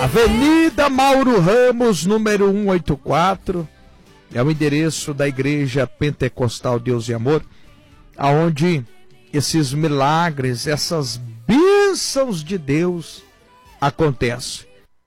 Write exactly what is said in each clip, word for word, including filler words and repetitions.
Avenida Mauro Ramos, número cento e oitenta e quatro, é o endereço da Igreja Pentecostal Deus e Amor, aonde esses milagres, essas bênçãos de Deus acontecem.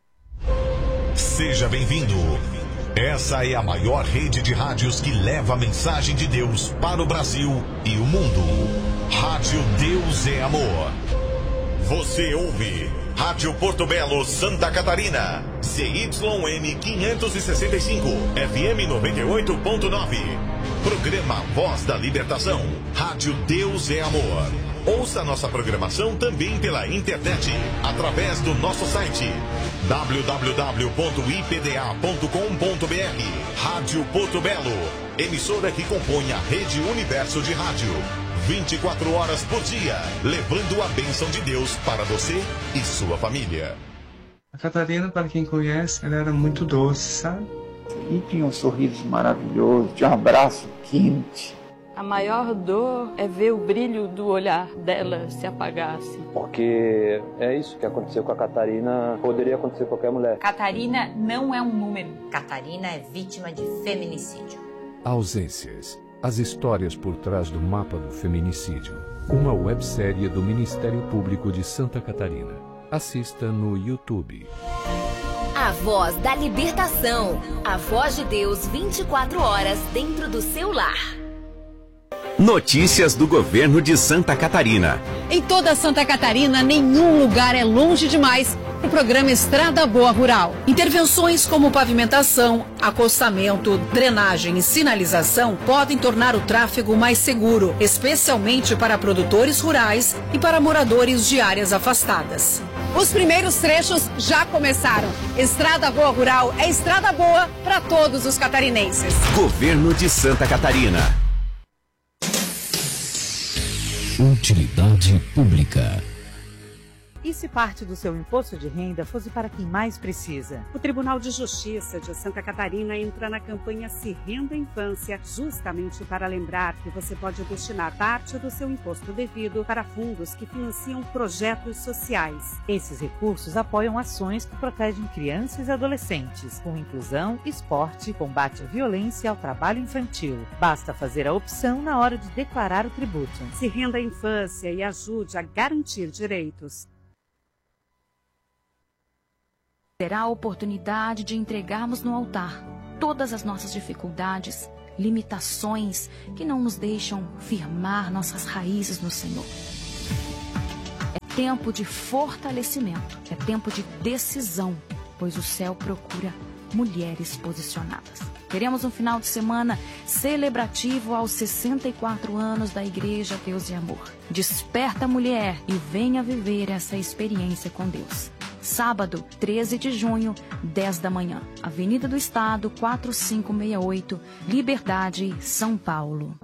Seja bem-vindo. Essa é a maior rede de rádios que leva a mensagem de Deus para o Brasil e o mundo. Rádio Deus é Amor. Você ouve Rádio Porto Belo, Santa Catarina, C Y N quinhentos e sessenta e cinco, F M noventa e oito ponto nove. Programa Voz da Libertação, Rádio Deus é Amor. Ouça nossa programação também pela internet, através do nosso site w w w ponto i p d a ponto com ponto b r. Rádio Porto Belo, emissora que compõe a Rede Universo de Rádio. vinte e quatro horas por dia, levando a bênção de Deus para você e sua família. A Catarina, para quem conhece, ela era muito doce, sabe? E tinha um sorriso maravilhoso, tinha um abraço quente. A maior dor é ver o brilho do olhar dela se apagar assim. Porque é isso que aconteceu com a Catarina, poderia acontecer com qualquer mulher. Catarina não é um número. Catarina é vítima de feminicídio. Ausências. As histórias por trás do mapa do feminicídio. Uma websérie do Ministério Público de Santa Catarina. Assista no YouTube. A Voz da Libertação. A voz de Deus vinte e quatro horas dentro do seu lar. Notícias do governo de Santa Catarina. Em toda Santa Catarina, nenhum lugar é longe demais para o programa Estrada Boa Rural. Intervenções como pavimentação, acostamento, drenagem e sinalização podem tornar o tráfego mais seguro, especialmente para produtores rurais e para moradores de áreas afastadas. Os primeiros trechos já começaram. Estrada Boa Rural é estrada boa para todos os catarinenses. Governo de Santa Catarina. Utilidade pública. E se parte do seu imposto de renda fosse para quem mais precisa? O Tribunal de Justiça de Santa Catarina entra na campanha Se Renda Infância, justamente para lembrar que você pode destinar parte do seu imposto devido para fundos que financiam projetos sociais. Esses recursos apoiam ações que protegem crianças e adolescentes, com inclusão, esporte, combate à violência e ao trabalho infantil. Basta fazer a opção na hora de declarar o tributo. Se renda a infância e ajude a garantir direitos. Terá a oportunidade de entregarmos no altar todas as nossas dificuldades, limitações que não nos deixam firmar nossas raízes no Senhor. É tempo de fortalecimento, é tempo de decisão, pois o céu procura mulheres posicionadas. Teremos um final de semana celebrativo aos sessenta e quatro anos da Igreja Deus e Amor. Desperta, mulher, e venha viver essa experiência com Deus. Sábado, treze de junho, dez da manhã. Avenida do Estado, quatro cinco seis oito, Liberdade, São Paulo.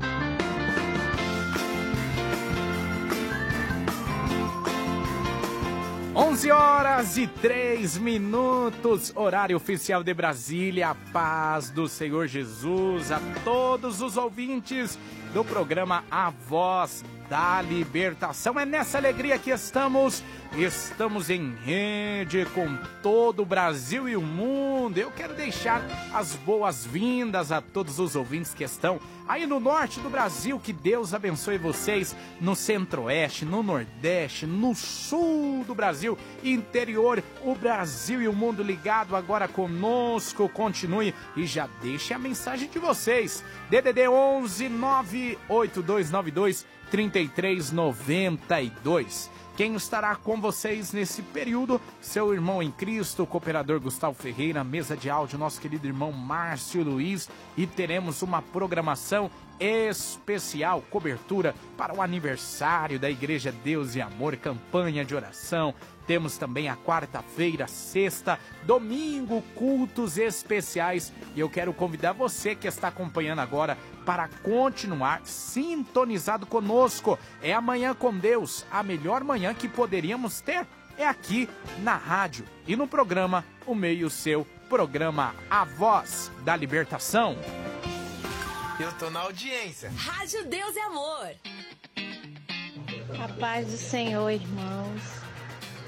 onze horas e três minutos, horário oficial de Brasília. A paz do Senhor Jesus a todos os ouvintes do programa A Voz da Libertação. É nessa alegria que estamos, estamos em rede com todo o Brasil e o mundo. Eu quero deixar as boas-vindas a todos os ouvintes que estão aí no norte do Brasil. Que Deus abençoe vocês no centro-oeste, no nordeste, no sul do Brasil, interior, o Brasil e o mundo ligado agora conosco. Continue e já deixe a mensagem de vocês. D D D onze nove oito dois nove dois três três nove dois. Quem estará com vocês nesse período? Seu irmão em Cristo, o cooperador Gustavo Ferreira, mesa de áudio, nosso querido irmão Márcio Luiz, e teremos uma programação especial, cobertura para o aniversário da Igreja Deus e Amor, campanha de oração. Temos também a quarta-feira, sexta, domingo, cultos especiais. E eu quero convidar você que está acompanhando agora para continuar sintonizado conosco. É Amanhã com Deus, a melhor manhã que poderíamos ter é aqui na rádio e no programa O Meio Seu, programa A Voz da Libertação. Eu tô na audiência. Rádio Deus e Amor. A paz do Senhor, irmãos.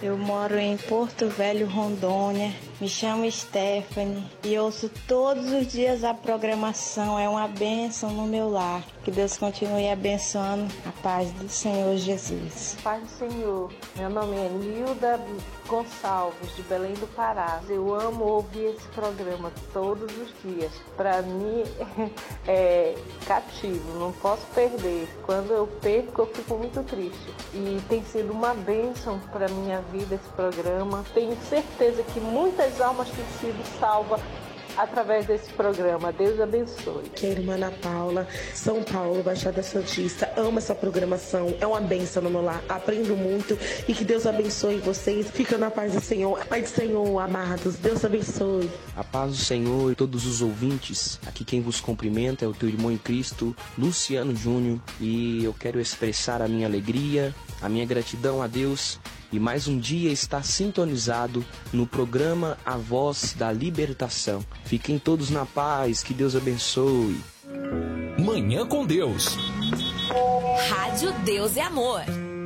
Eu moro em Porto Velho, Rondônia. Me chamo Stephanie e ouço todos os dias a programação. É uma bênção no meu lar. Que Deus continue abençoando. A paz do Senhor Jesus. Paz do Senhor. Meu nome é Nilda Gonçalves, de Belém do Pará. Eu amo ouvir esse programa todos os dias. Para mim é cativo, não posso perder. Quando eu perco, eu fico muito triste. E tem sido uma bênção para minha vida esse programa. Tenho certeza que muitas almas têm sido salvas através desse programa. Deus abençoe. Que é a irmã Ana Paula, São Paulo, Baixada Santista. Amo essa programação, é uma bênção no meu lar. Aprendo muito e que Deus abençoe vocês. Fica na paz do Senhor. A paz do Senhor, amados. Deus abençoe. A paz do Senhor e todos os ouvintes. Aqui quem vos cumprimenta é o teu irmão em Cristo, Luciano Júnior. E eu quero expressar a minha alegria, a minha gratidão a Deus e mais um dia está sintonizado no programa A Voz da Libertação. Fiquem todos na paz, que Deus abençoe. Manhã com Deus. Rádio Deus é Amor.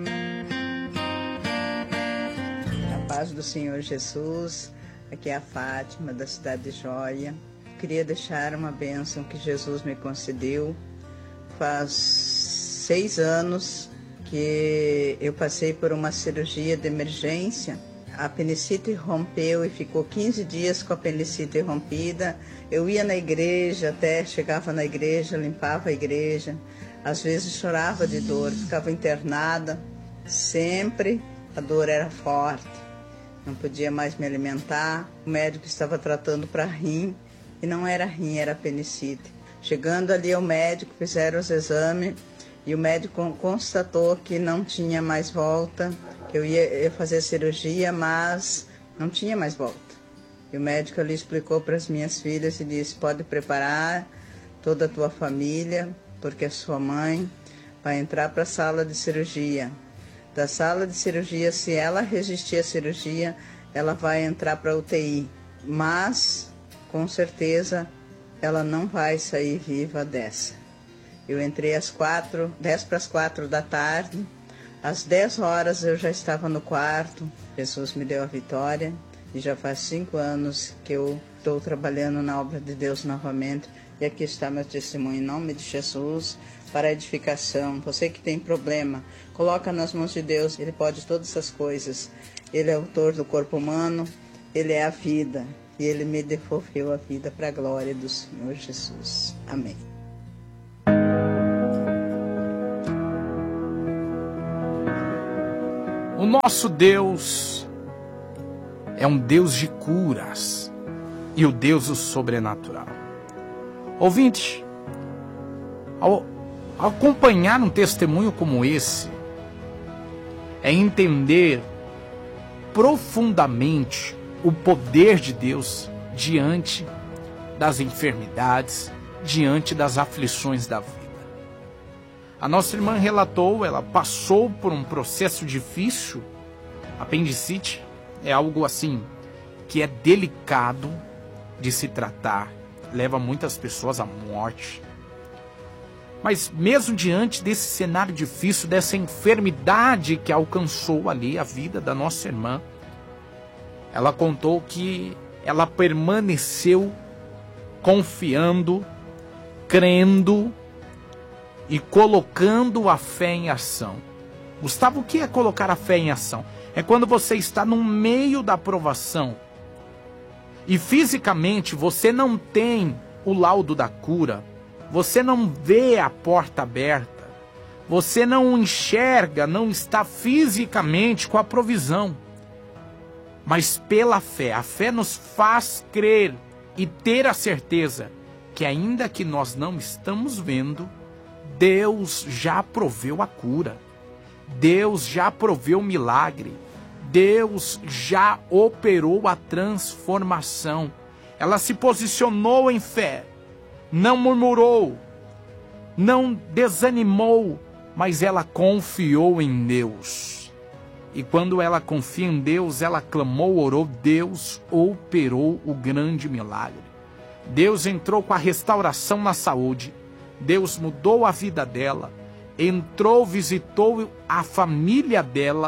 A paz do Senhor Jesus. Aqui é a Fátima, da cidade de Joia. Queria deixar uma bênção que Jesus me concedeu. Faz seis anos que eu passei por uma cirurgia de emergência. A apendicite rompeu e ficou quinze dias com a apendicite rompida. Eu ia na igreja, até chegava na igreja, limpava a igreja. Às vezes chorava de dor, ficava internada. Sempre a dor era forte. Não podia mais me alimentar. O médico estava tratando para rim e não era rim, era apendicite. Chegando ali ao médico, fizeram os exames. E o médico constatou que não tinha mais volta, que eu ia, ia fazer a cirurgia, mas não tinha mais volta. E o médico ali explicou para as minhas filhas e disse: pode preparar toda a tua família, porque a sua mãe vai entrar para a sala de cirurgia. Da sala de cirurgia, se ela resistir à cirurgia, ela vai entrar para a U T I. Mas, com certeza, ela não vai sair viva dessa. Eu entrei às quatro, dez para as quatro da tarde. Às dez horas eu já estava no quarto. Jesus me deu a vitória. E já faz cinco anos que eu estou trabalhando na obra de Deus novamente. E aqui está meu testemunho em nome de Jesus, para a edificação. Você que tem problema, coloca nas mãos de Deus. Ele pode todas essas coisas. Ele é autor do corpo humano. Ele é a vida. E Ele me devolveu a vida para a glória do Senhor Jesus. Amém. O nosso Deus é um Deus de curas e o Deus do sobrenatural. Ouvinte, ao, ao acompanhar um testemunho como esse, é entender profundamente o poder de Deus diante das enfermidades, diante das aflições da vida. A nossa irmã relatou, ela passou por um processo difícil. Apendicite é algo assim, que é delicado de se tratar, leva muitas pessoas à morte. Mas mesmo diante desse cenário difícil, dessa enfermidade que alcançou ali a vida da nossa irmã, ela contou que ela permaneceu confiando, crendo e colocando a fé em ação. Gustavo, o que é colocar a fé em ação? É quando você está no meio da provação e fisicamente você não tem o laudo da cura, você não vê a porta aberta, você não enxerga, não está fisicamente com a provisão. Mas pela fé, a fé nos faz crer e ter a certeza que ainda que nós não estamos vendo, Deus já proveu a cura. Deus já proveu o milagre. Deus já operou a transformação. Ela se posicionou em fé. Não murmurou. Não desanimou. Mas ela confiou em Deus. E quando ela confia em Deus, ela clamou, orou. Deus operou o grande milagre. Deus entrou com a restauração na saúde. Deus mudou a vida dela, entrou, visitou a família dela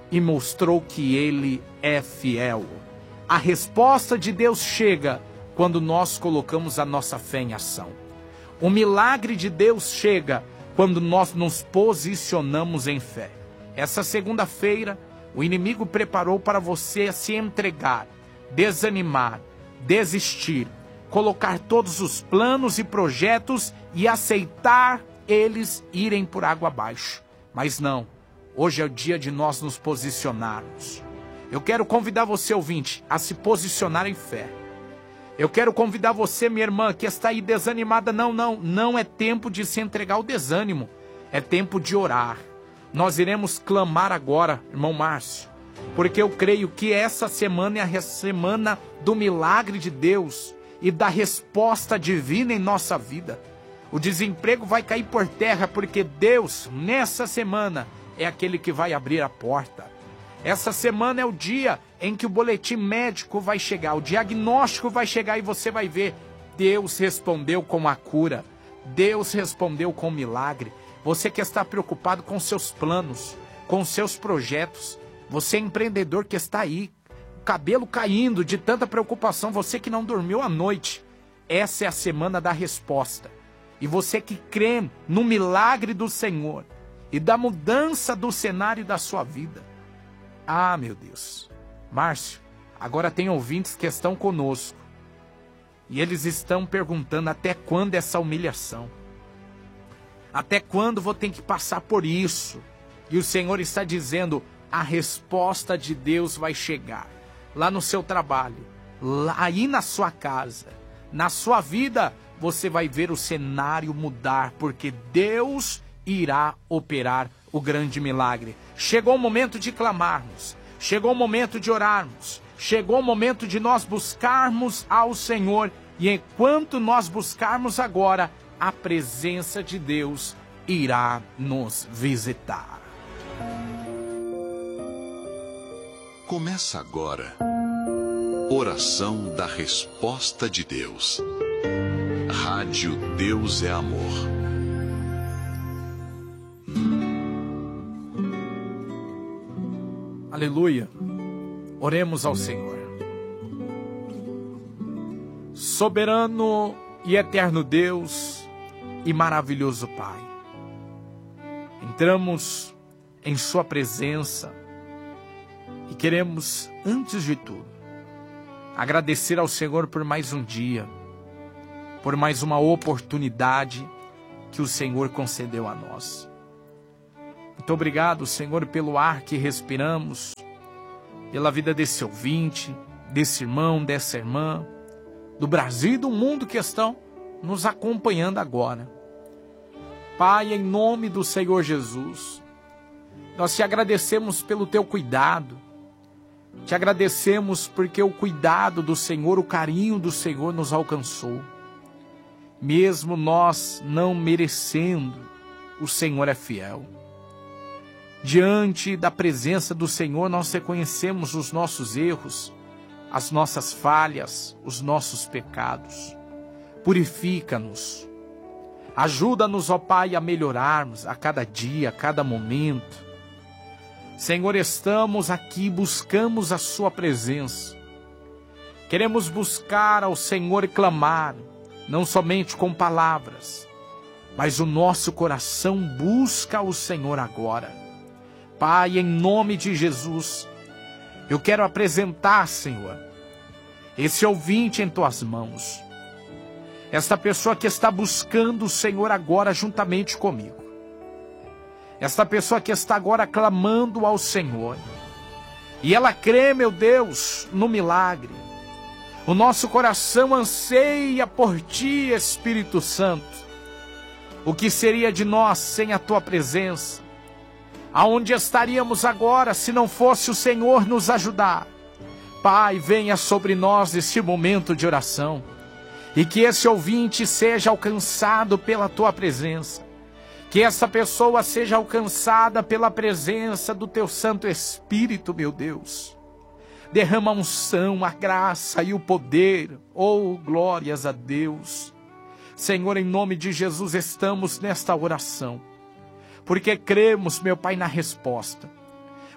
e mostrou que Ele é fiel. A resposta de Deus chega quando nós colocamos a nossa fé em ação. O milagre de Deus chega quando nós nos posicionamos em fé. Essa segunda-feira, o inimigo preparou para você se entregar, desanimar, desistir, colocar todos os planos e projetos e aceitar eles irem por água abaixo. Mas não, hoje é o dia de nós nos posicionarmos. Eu quero convidar você, ouvinte, a se posicionar em fé. Eu quero convidar você, minha irmã, que está aí desanimada. Não, não, não é tempo de se entregar ao desânimo. É tempo de orar. Nós iremos clamar agora, irmão Márcio, porque eu creio que essa semana é a semana do milagre de Deus e da resposta divina em nossa vida. O desemprego vai cair por terra, porque Deus, nessa semana, é aquele que vai abrir a porta. Essa semana é o dia em que o boletim médico vai chegar, o diagnóstico vai chegar e você vai ver. Deus respondeu com a cura, Deus respondeu com o milagre. Você que está preocupado com seus planos, com seus projetos, você é empreendedor que está aí, cabelo caindo de tanta preocupação, você que não dormiu à noite, essa é a semana da resposta. E você que crê no milagre do Senhor e da mudança do cenário da sua vida. Ah, meu Deus. Márcio, agora tem ouvintes que estão conosco. E eles estão perguntando até quando essa humilhação. Até quando vou ter que passar por isso? E o Senhor está dizendo, a resposta de Deus vai chegar. Lá no seu trabalho, lá, aí na sua casa, na sua vida, você vai ver o cenário mudar, porque Deus irá operar o grande milagre. Chegou o momento de clamarmos, chegou o momento de orarmos, chegou o momento de nós buscarmos ao Senhor, e enquanto nós buscarmos agora, a presença de Deus irá nos visitar. Começa agora, Oração da Resposta de Deus. Rádio Deus é Amor. Aleluia. Oremos ao Senhor. Soberano e eterno Deus e maravilhoso Pai, entramos em Sua presença e queremos, antes de tudo, agradecer ao Senhor por mais um dia, por mais uma oportunidade que o Senhor concedeu a nós. Muito obrigado, Senhor, pelo ar que respiramos, pela vida desse ouvinte, desse irmão, dessa irmã, do Brasil e do mundo que estão nos acompanhando agora. Pai, em nome do Senhor Jesus, nós te agradecemos pelo teu cuidado, te agradecemos porque o cuidado do Senhor, o carinho do Senhor nos alcançou. Mesmo nós não merecendo, o Senhor é fiel. Diante da presença do Senhor, nós reconhecemos os nossos erros, as nossas falhas, os nossos pecados. Purifica-nos. Ajuda-nos, ó Pai, a melhorarmos a cada dia, a cada momento. Senhor, estamos aqui, buscamos a Sua presença. Queremos buscar ao Senhor e clamar, não somente com palavras, mas o nosso coração busca o Senhor agora. Pai, em nome de Jesus, eu quero apresentar, Senhor, esse ouvinte em Tuas mãos. Esta pessoa que está buscando o Senhor agora juntamente comigo. Esta pessoa que está agora clamando ao Senhor. E ela crê, meu Deus, no milagre. O nosso coração anseia por Ti, Espírito Santo. O que seria de nós sem a Tua presença? Aonde estaríamos agora se não fosse o Senhor nos ajudar? Pai, venha sobre nós neste momento de oração. E que esse ouvinte seja alcançado pela Tua presença. Que essa pessoa seja alcançada pela presença do Teu Santo Espírito, meu Deus. Derrama a unção, a graça e o poder. Oh, glórias a Deus. Senhor, em nome de Jesus, estamos nesta oração. Porque cremos, meu Pai, na resposta.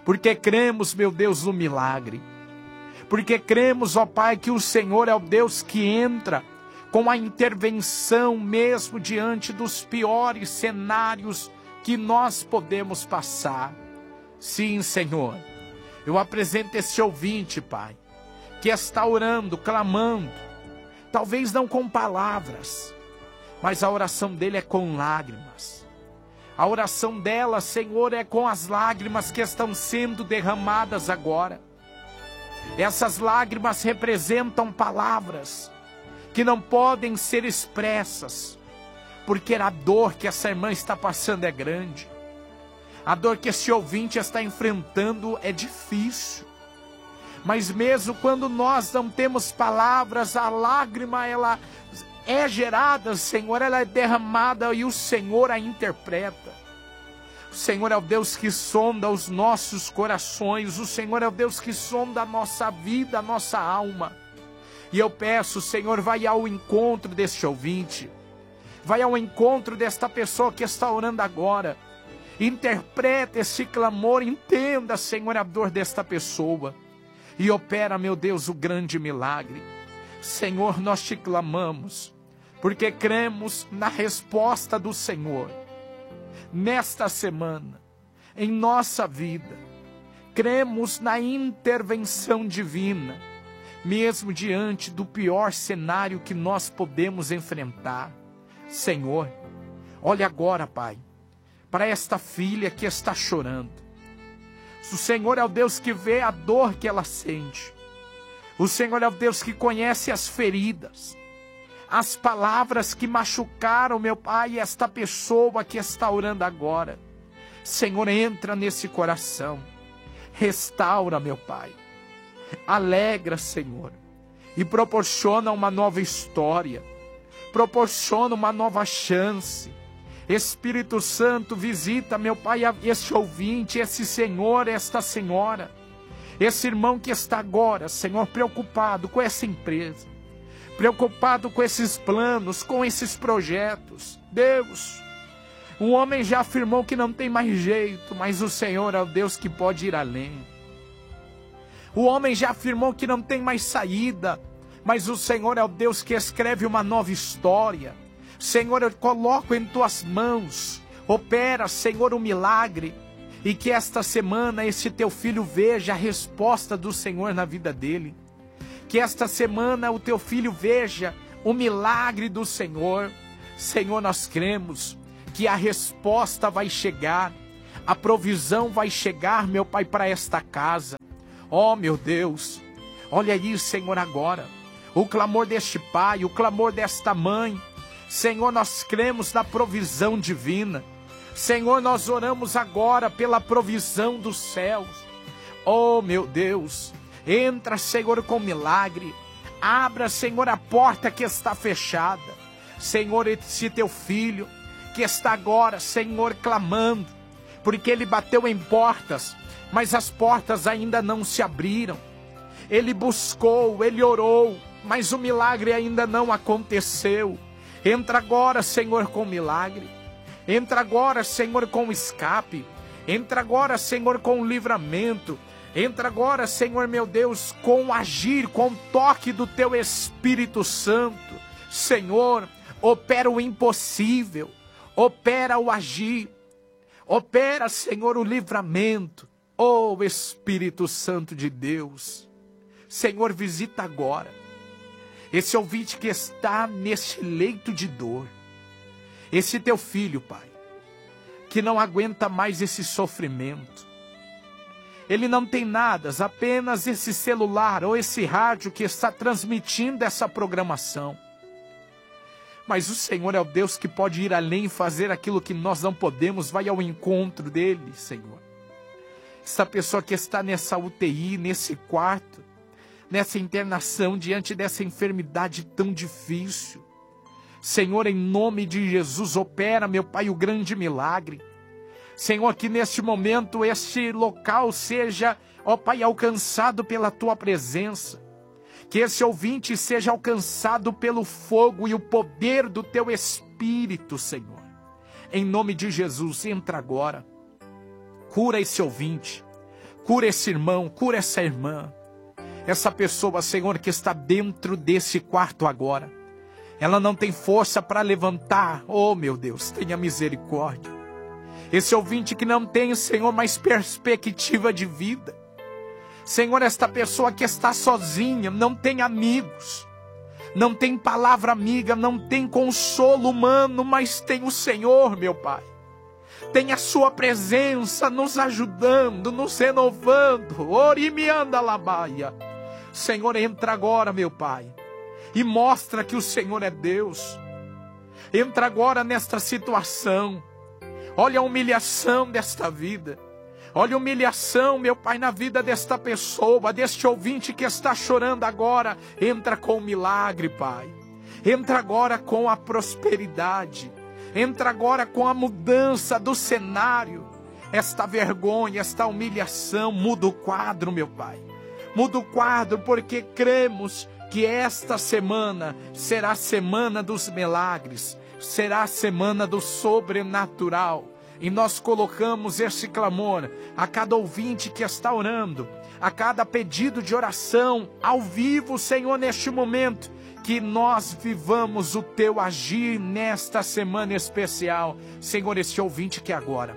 porque cremos, meu Deus, no milagre. Porque cremos, ó Pai, que o Senhor é o Deus que entra com a intervenção mesmo diante dos piores cenários que nós podemos passar. Sim, Senhor, eu apresento esse ouvinte, Pai, que está orando, clamando, talvez não com palavras, mas a oração dele é com lágrimas. A oração dela, Senhor, é com as lágrimas que estão sendo derramadas agora. Essas lágrimas representam palavras que não podem ser expressas, porque a dor que essa irmã está passando é grande. A dor que esse ouvinte está enfrentando é difícil. Mas mesmo quando nós não temos palavras, a lágrima, ela é gerada, Senhor, ela é derramada e o Senhor a interpreta. O Senhor é o Deus que sonda os nossos corações, o Senhor é o Deus que sonda a nossa vida, a nossa alma. E eu peço, Senhor, vai ao encontro deste ouvinte, vai ao encontro desta pessoa que está orando agora. Interpreta esse clamor, entenda, Senhor, a dor desta pessoa. E opera, meu Deus, o grande milagre. Senhor, nós te clamamos, porque cremos na resposta do Senhor. Nesta semana, em nossa vida, cremos na intervenção divina, mesmo diante do pior cenário que nós podemos enfrentar. Senhor, olha agora, Pai, para esta filha que está chorando. O Senhor é o Deus que vê a dor que ela sente. O Senhor é o Deus que conhece as feridas, as palavras que machucaram, meu Pai, esta pessoa que está orando agora. Senhor, entra nesse coração, restaura, meu Pai, alegra, Senhor, e proporciona uma nova história, proporciona uma nova chance. Espírito Santo, visita, meu Pai, este ouvinte, esse senhor, esta senhora, esse irmão que está agora, Senhor, preocupado com essa empresa, preocupado com esses planos, com esses projetos. Deus, o homem já afirmou que não tem mais jeito, mas o Senhor é o Deus que pode ir além. O homem já afirmou que não tem mais saída, mas o Senhor é o Deus que escreve uma nova história. Senhor, eu coloco em tuas mãos, opera, Senhor, um milagre, e que esta semana esse teu filho veja a resposta do Senhor na vida dele. Que esta semana o teu filho veja o milagre do Senhor. Senhor, nós cremos que a resposta vai chegar, a provisão vai chegar, meu Pai, para esta casa. Oh, meu Deus, olha aí, Senhor, agora, o clamor deste pai, o clamor desta mãe. Senhor, nós cremos na provisão divina. Senhor, nós oramos agora pela provisão dos céus. Oh, meu Deus, entra, Senhor, com milagre. Abra, Senhor, a porta que está fechada. Senhor, esse teu filho que está agora, Senhor, clamando, porque ele bateu em portas, mas as portas ainda não se abriram. Ele buscou, ele orou, mas o milagre ainda não aconteceu. Entra agora, Senhor, com milagre. Entra agora, Senhor, com escape. Entra agora, Senhor, com livramento. Entra agora, Senhor, meu Deus, com agir, com toque do teu Espírito Santo. Senhor, opera o impossível. Opera o agir. Opera, Senhor, o livramento. Oh, Espírito Santo de Deus. Senhor, visita agora esse ouvinte que está nesse leito de dor. Esse teu filho, Pai, que não aguenta mais esse sofrimento. Ele não tem nada, apenas esse celular ou esse rádio que está transmitindo essa programação. Mas o Senhor é o Deus que pode ir além e fazer aquilo que nós não podemos. Vai ao encontro dele, Senhor. Essa pessoa que está nessa U T I, nesse quarto, nessa internação, diante dessa enfermidade tão difícil. Senhor, em nome de Jesus, opera, meu Pai, o grande milagre. Senhor, que neste momento este local seja, ó Pai, alcançado pela Tua presença. Que esse ouvinte seja alcançado pelo fogo e o poder do Teu Espírito, Senhor. Em nome de Jesus, entra agora. Cura esse ouvinte. Cura esse irmão, cura essa irmã. Essa pessoa, Senhor, que está dentro desse quarto agora. Ela não tem força para levantar. Oh, meu Deus, tenha misericórdia. Esse ouvinte que não tem, Senhor, mais perspectiva de vida. Senhor, esta pessoa que está sozinha, não tem amigos. Não tem palavra amiga, não tem consolo humano, mas tem o Senhor, meu Pai. Tem a sua presença nos ajudando, nos renovando. Orimianda labaia. Senhor, entra agora, meu Pai, e mostra que o Senhor é Deus. Entra agora nesta situação. Olha a humilhação desta vida. Olha a humilhação, meu Pai, na vida desta pessoa, deste ouvinte que está chorando agora. Entra com o milagre, Pai. Entra agora com a prosperidade. Entra agora com a mudança do cenário. Esta vergonha, esta humilhação, muda o quadro, meu Pai. Muda o quadro, porque cremos que esta semana será a semana dos milagres. Será a semana do sobrenatural. E nós colocamos esse clamor a cada ouvinte que está orando, a cada pedido de oração ao vivo, Senhor, neste momento, que nós vivamos o teu agir nesta semana especial. Senhor, esse ouvinte que agora,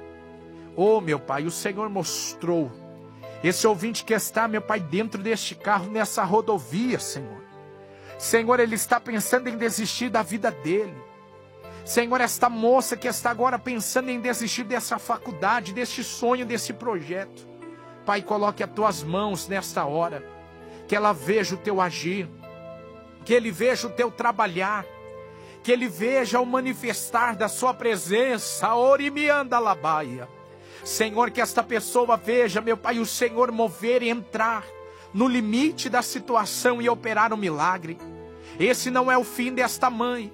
oh meu Pai, o Senhor mostrou, esse ouvinte que está, meu Pai, dentro deste carro, nessa rodovia, Senhor. Senhor, ele está pensando em desistir da vida dele. Senhor, esta moça que está agora pensando em desistir dessa faculdade, deste sonho, desse projeto. Pai, coloque as tuas mãos nesta hora, que ela veja o teu agir, que ele veja o teu trabalhar, que ele veja o manifestar da sua presença. Orimianda labaia. Senhor, que esta pessoa veja, meu Pai, o Senhor mover e entrar no limite da situação e operar um milagre. Esse não é o fim desta mãe.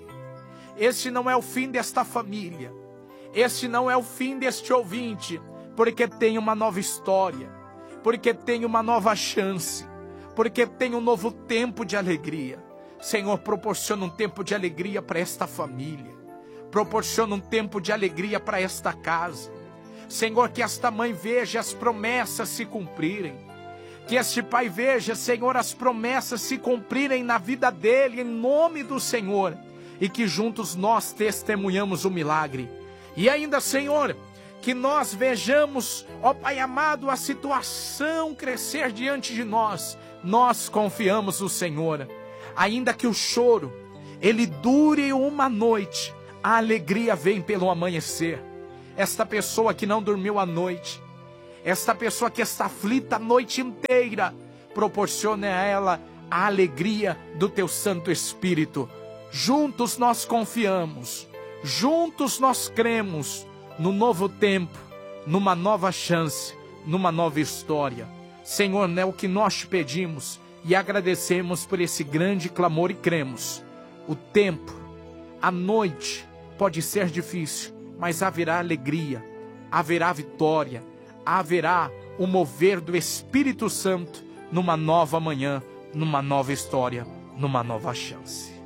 Esse não é o fim desta família. Esse não é o fim deste ouvinte, porque tem uma nova história, porque tem uma nova chance, porque tem um novo tempo de alegria. Senhor, proporciona um tempo de alegria para esta família. Proporciona um tempo de alegria para esta casa. Senhor, que esta mãe veja as promessas se cumprirem. Que este pai veja, Senhor, as promessas se cumprirem na vida dele, em nome do Senhor. E que juntos nós testemunhamos o milagre. E ainda, Senhor, que nós vejamos, ó Pai amado, a situação crescer diante de nós. Nós confiamos no Senhor. Ainda que o choro, ele dure uma noite, a alegria vem pelo amanhecer. Esta pessoa que não dormiu a noite, esta pessoa que está aflita a noite inteira, proporcione a ela a alegria do teu Santo Espírito. Juntos nós confiamos, juntos nós cremos no novo tempo, numa nova chance, numa nova história. Senhor, é o que nós te pedimos e agradecemos por esse grande clamor e cremos. O tempo, a noite pode ser difícil, mas haverá alegria, haverá vitória, haverá o mover do Espírito Santo numa nova manhã, numa nova história, numa nova chance.